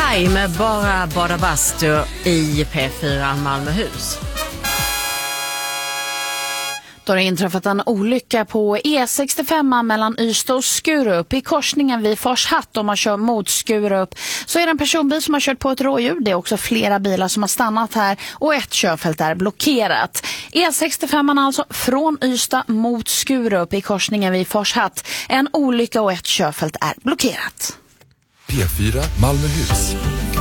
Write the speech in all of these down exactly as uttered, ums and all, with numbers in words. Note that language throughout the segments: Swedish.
Kaj med Bara Bada Bastu i P fyra Malmöhus. Då har det inträffat en olycka på E sextiofem mellan Ystad och Skurup. I korsningen vid Forshatt, om man kör mot Skurup, så är det en personbil som har kört på ett rådjur. Det är också flera bilar som har stannat här och ett körfält är blockerat. E sextiofem alltså från Ystad mot Skurup i korsningen vid Forshatt. En olycka och ett körfält är blockerat. P fyra Malmöhus.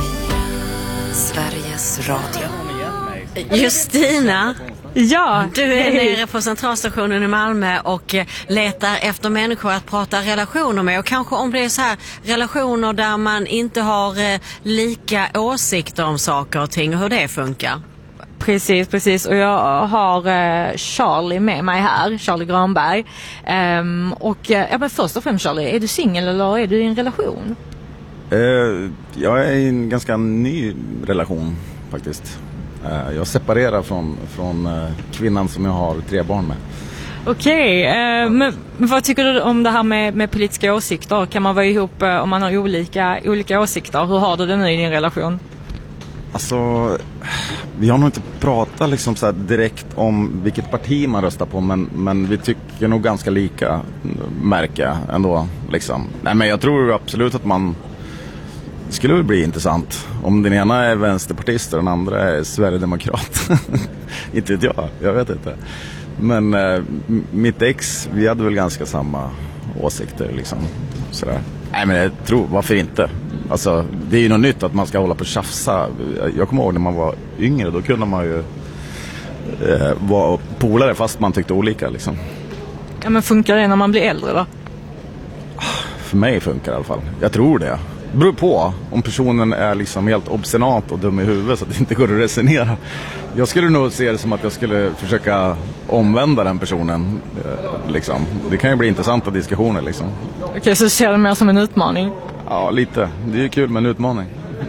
Sveriges Radio. Justina, ja, du är nere på centralstationen i Malmö och letar efter människor att prata relationer med. Och kanske om det är så här relationer där man inte har eh, lika åsikter om saker och ting och hur det funkar. Precis, precis. Och jag har eh, Charlie med mig här, Charlie Granberg. Um, och ja, men först och främst Charlie, är du singel eller är du i en relation? Uh, jag är i en ganska ny relation faktiskt. Uh, jag separerar från, från uh, kvinnan som jag har tre barn med. Okej, okay, uh, men vad tycker du om det här med, med politiska åsikter? Kan man vara ihop uh, om man har olika, olika åsikter? Hur har du det nu i din relation? Alltså, vi har nog inte pratat liksom så här direkt om vilket parti man röstar på, men, men vi tycker nog ganska lika, märka ändå liksom. Nej, men jag tror absolut att man skulle väl bli intressant om den ena är vänsterpartist och den andra är sverigedemokrat. Inte vet jag, jag vet inte. Men äh, mitt ex, vi hade väl ganska samma åsikter liksom. Sådär. Nej, men jag tror, varför inte? Alltså, det är ju något nytt att man ska hålla på och tjafsa. Jag kommer ihåg när man var yngre, då kunde man ju äh, vara polare fast man tyckte olika liksom. Ja, men funkar det när man blir äldre då? För mig funkar det i alla fall. Jag tror det. Det beror på om personen är liksom helt obstinat och dum i huvudet så att det inte går att resonera. Jag skulle nog se det som att jag skulle försöka omvända den personen. Liksom. Det kan ju bli intressanta diskussioner. Liksom. Okej, okay, så ser det mer som en utmaning? Ja, lite. Det är ju kul med en utmaning.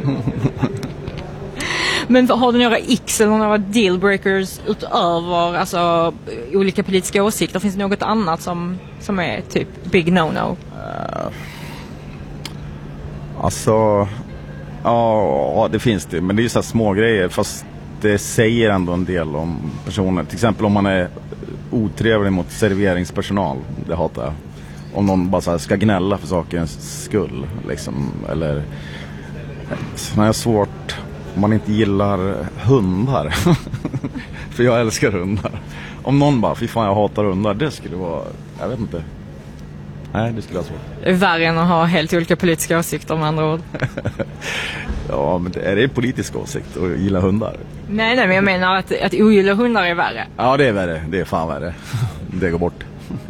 Men har du några x eller några dealbreakers utöver alltså, olika politiska åsikter? Finns det något annat som, som är typ big no-no? Uh... Alltså, ja, det finns det. Men det är ju så här små grejer. Fast det säger ändå en del om personen. Till exempel om man är otrevlig mot serveringspersonal. Det hatar jag. Om någon bara så här ska gnälla för sakens skull. Liksom. Eller när jag är svårt om man inte gillar hundar. För jag älskar hundar. Om någon bara, fy fan jag hatar hundar. Det skulle vara, jag vet inte. Nej, det skulle vara svårt. Det är värre än att ha helt olika politiska åsikter med andra ord. Ja, men är det en politisk åsikt att gilla hundar? Nej, nej, men jag menar att, att ogilla hundar är värre. Ja, det är värre. Det är fan värre. Det går bort.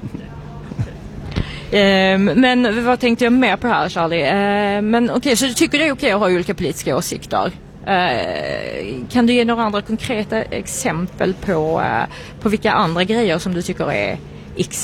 um, men vad tänkte jag mer på här, Charlie? Uh, men okej, okay, så du tycker det är okej okay att ha olika politiska åsikter? Uh, kan du ge några andra konkreta exempel på, uh, på vilka andra grejer som du tycker är x?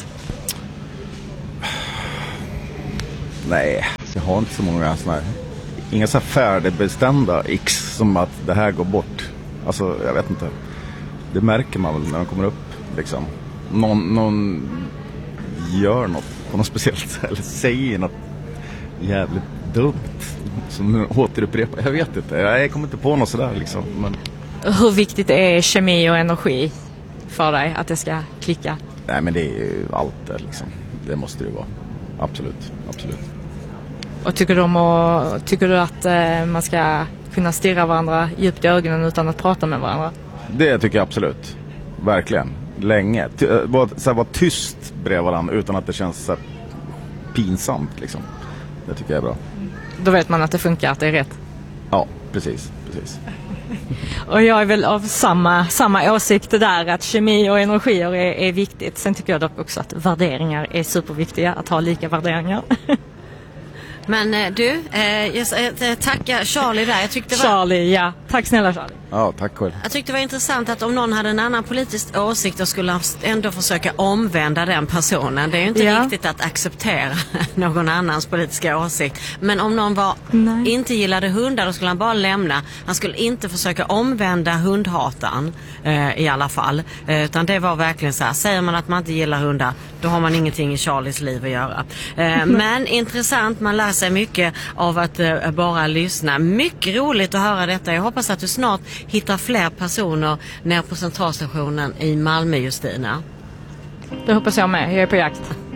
Nej, jag har inte så många såna här, inga så här färdigbestämda x som att det här går bort. Alltså, jag vet inte. Det märker man väl när de kommer upp liksom. Någon, någon gör något på något speciellt eller säger något jävligt dumt som återupprepar. Jag vet inte. Jag kommer inte på något sådär liksom. Men... Hur viktigt är kemi och energi för dig att det ska klicka? Nej, men det är ju allt det liksom. Det måste det ju vara. Absolut, absolut. Och tycker du, om att, tycker du att eh, man ska kunna stirra varandra djupt i ögonen utan att prata med varandra? Det tycker jag absolut. Verkligen. Länge. Ty- var, så här, vara tyst bredvid varandra utan att det känns så här, pinsamt. Liksom. Det tycker jag är bra. Då vet man att det funkar, att det är rätt. Ja, precis. precis. Och jag är väl av samma, samma åsikt där, att kemi och energier är, är viktigt. Sen tycker jag dock också att värderingar är superviktiga, att ha lika värderingar. Men eh, du, eh, jag eh, tackar Charlie där. Jag tyckte det var... Charlie, ja. Tack snälla Charlie. Ja, tack själv. Jag tyckte det var intressant att om någon hade en annan politisk åsikt, då skulle han ändå försöka omvända den personen. Det är ju inte ja. riktigt att acceptera någon annans politiska åsikt. Men om någon var, inte gillade hundar, då skulle han bara lämna. Han skulle inte försöka omvända hundhatan eh, i alla fall. Eh, utan det var verkligen så här, säger man att man inte gillar hundar, då har man ingenting i Charlies liv att göra. Eh, men intressant, man lär sig mycket av att uh, bara lyssna. Mycket roligt att höra detta. Jag hoppas att du snart hittar fler personer ner på centralstationen i Malmö, Justina. Det hoppas jag med. Jag är på jakt.